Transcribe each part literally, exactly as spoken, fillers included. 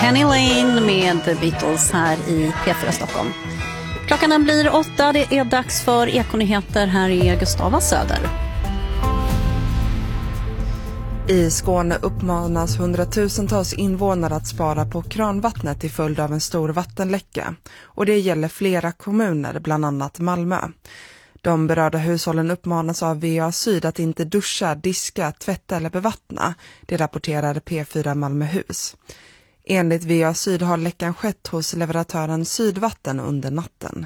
Penny Lane med The Beatles här i P fyra Stockholm. Klockan blir åtta, det är dags för Ekonyheter. Här är Gustava Söder. I Skåne uppmanas hundratusentals invånare att spara på kranvattnet till följd av en stor vattenläcka. Och det gäller flera kommuner, bland annat Malmö. De berörda hushållen uppmanas av V A Syd att inte duscha, diska, tvätta eller bevattna. Det rapporterar P fyra Malmöhus. Enligt V A Syd har läckan skett hos leverantören Sydvatten under natten.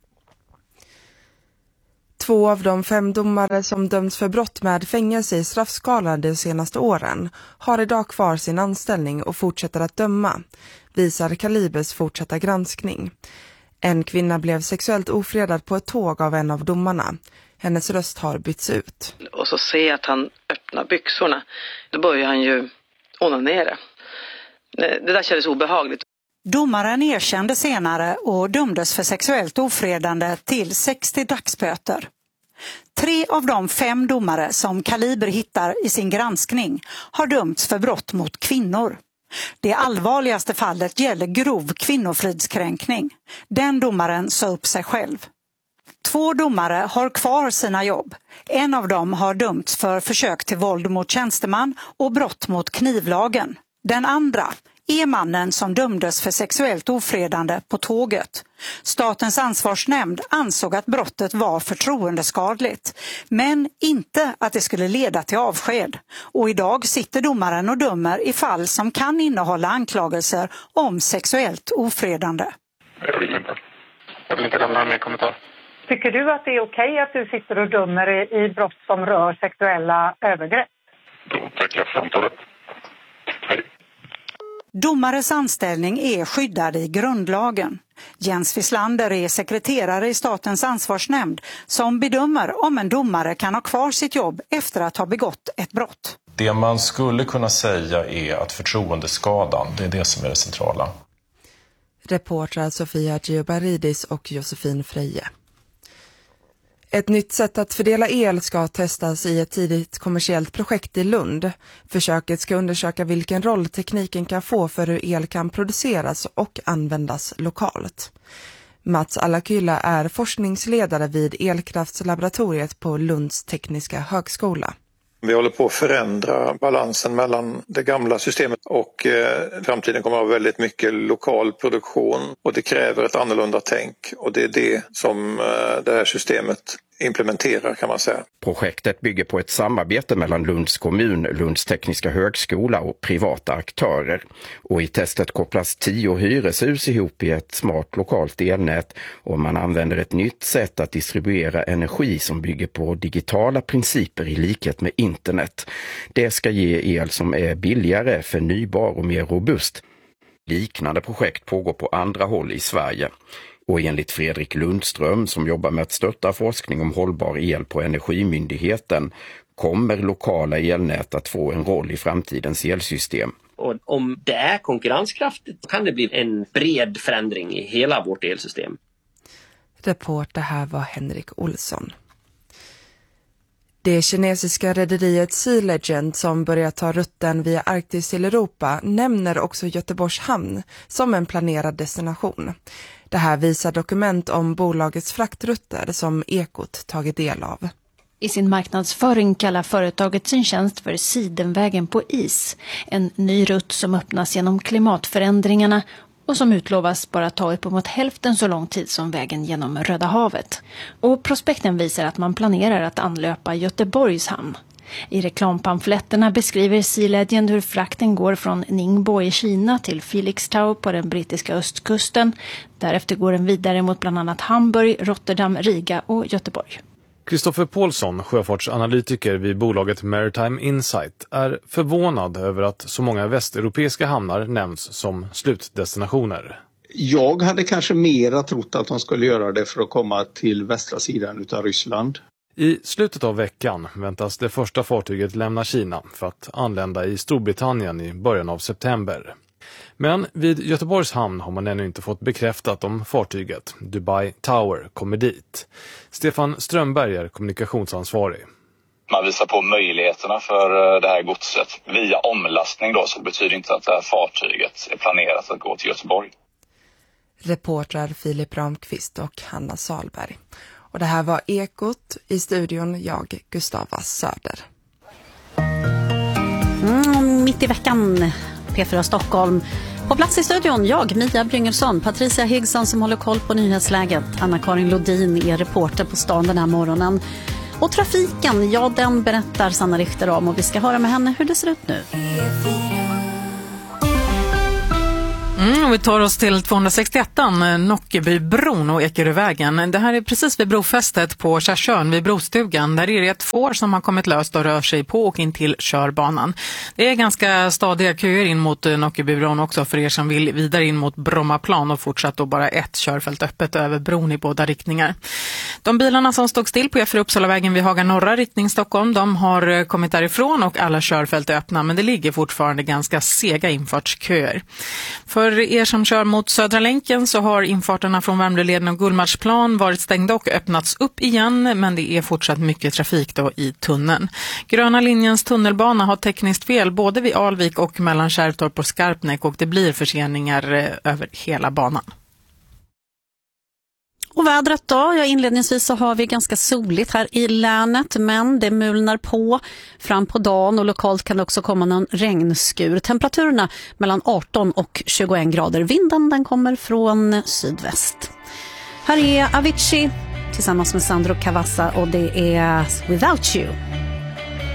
Två av de fem domare som dömts för brott med fängelse i straffskalan de senaste åren har idag kvar sin anställning och fortsätter att döma, visar Kalibers fortsatta granskning. En kvinna blev sexuellt ofredad på ett tåg av en av domarna. Hennes röst har bytts ut. Och så ser jag att han öppnar byxorna. Då börjar han ju onanera. Det där kändes obehagligt. Domaren erkände senare och dömdes för sexuellt ofredande till sextio dagsböter. Tre av de fem domare som Kaliber hittar i sin granskning har dömts för brott mot kvinnor. Det allvarligaste fallet gäller grov kvinnofridskränkning. Den domaren sa upp sig själv. Två domare har kvar sina jobb. En av dem har dömts för försök till våld mot tjänsteman och brott mot knivlagen. Den andra är mannen som dömdes för sexuellt ofredande på tåget. Statens ansvarsnämnd ansåg att brottet var förtroendeskadligt, men inte att det skulle leda till avsked. Och idag sitter domaren och dömer i fall som kan innehålla anklagelser om sexuellt ofredande. Jag vill inte. Jag vill inte lämna mer kommentar. Tycker du att det är okej att du sitter och dömer i, i brott som rör sexuella övergrepp? Då tackar jag för samtalet. Hej. Domares anställning är skyddad i grundlagen. Jens Wislander är sekreterare i Statens ansvarsnämnd som bedömer om en domare kan ha kvar sitt jobb efter att ha begått ett brott. Det man skulle kunna säga är att förtroendeskadan, det är det som är det centrala. Reportrar Sofia Giobaridis och Josefin Freje. Ett nytt sätt att fördela el ska testas i ett tidigt kommersiellt projekt i Lund. Försöket ska undersöka vilken roll tekniken kan få för hur el kan produceras och användas lokalt. Mats Alakyla är forskningsledare vid elkraftslaboratoriet på Lunds tekniska högskola. Vi håller på att förändra balansen mellan det gamla systemet och eh, framtiden kommer att ha väldigt mycket lokal produktion och det kräver ett annorlunda tänk och det är det som eh, det här systemet implementerar kan man säga. Projektet bygger på ett samarbete mellan Lunds kommun, Lunds tekniska högskola och privata aktörer. Och i testet kopplas tio hyreshus ihop i ett smart lokalt elnät och man använder ett nytt sätt att distribuera energi som bygger på digitala principer i likhet med internet. Det ska ge el som är billigare, förnybar och mer robust. Liknande projekt pågår på andra håll i Sverige. Och enligt Fredrik Lundström som jobbar med att stötta forskning om hållbar el på Energimyndigheten kommer lokala elnät att få en roll i framtidens elsystem. Och om det är konkurrenskraftigt kan det bli en bred förändring i hela vårt elsystem. Reporter här var Henrik Olsson. Det kinesiska rederiet Sea Legend som börjar ta rutten via Arktis till Europa nämner också Göteborgs hamn som en planerad destination. Det här visar dokument om bolagets fraktrutter som Ekot tagit del av. I sin marknadsföring kallar företaget sin tjänst för Sidenvägen på is. En ny rutt som öppnas genom klimatförändringarna och som utlovas bara ta uppemot hälften så lång tid som vägen genom Röda havet. Och prospekten visar att man planerar att anlöpa Göteborgs hamn. I reklampamfletterna beskriver Sea Legend hur frakten går från Ningbo i Kina till Felixstowe på den brittiska östkusten. Därefter går den vidare mot bland annat Hamburg, Rotterdam, Riga och Göteborg. Kristoffer Paulsson, sjöfartsanalytiker vid bolaget Maritime Insight, är förvånad över att så många västeuropeiska hamnar nämns som slutdestinationer. Jag hade kanske mera trott att de skulle göra det för att komma till västra sidan utav Ryssland. I slutet av veckan väntas det första fartyget lämna Kina för att anlända i Storbritannien i början av september. Men vid Göteborgs hamn har man ännu inte fått bekräftat om fartyget Dubai Tower kommer dit. Stefan Strömberg är kommunikationsansvarig. Man visar på möjligheterna för det här godset via omlastning då, så det betyder inte att det här fartyget är planerat att gå till Göteborg. Reportrar Filip Ramqvist och Hanna Salberg. Och det här var Ekot, i studion jag, Gustava Söder. Mm, mitt i veckan, P fyra Stockholm. På plats i studion, jag, Mia Bryngelsson, Patricia Higson som håller koll på nyhetsläget. Anna-Karin Lodin är reporter på stan den här morgonen. Och trafiken, ja den berättar Sanna Richter om och vi ska höra med henne hur det ser ut nu. Mm, vi tar oss till tvåhundrasextioett, Nockebybron och Ekerövägen. Det här är precis vid brofästet på Kärsön vid Brostugan. Där är det ett får som har kommit löst och rör sig på och in till körbanan. Det är ganska stadiga köer in mot Nockebybron också för er som vill vidare in mot Brommaplan och fortsatt då bara ett körfält öppet över bron i båda riktningar. De bilarna som stod still på F fyra Uppsalavägen vid Haga norra riktning Stockholm, de har kommit därifrån och alla körfält är öppna, men det ligger fortfarande ganska sega infartsköer. För er som kör mot Södra länken så har infarterna från Värmdöleden och Gullmarsplan varit stängda och öppnats upp igen, men det är fortsatt mycket trafik då i tunneln. Gröna linjens tunnelbana har tekniskt fel både vid Alvik och mellan Kärrtorp och Skarpnäck och det blir förseningar över hela banan. Och vädret då? Ja, inledningsvis så har vi ganska soligt här i länet, men det mulnar på fram på dagen och lokalt kan det också komma någon regnskur. Temperaturerna mellan arton och tjugoett grader. Vinden den kommer från sydväst. Här är Avicii tillsammans med Sandro Cavazza och det är Without You.